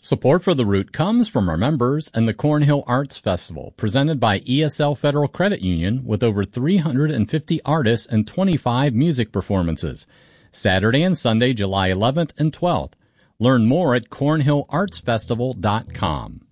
Support for The Root comes from our members and the Cornhill Arts Festival, presented by ESL Federal Credit Union with over 350 artists and 25 music performances. Saturday and Sunday, July 11th and 12th. Learn more at cornhillartsfestival.com.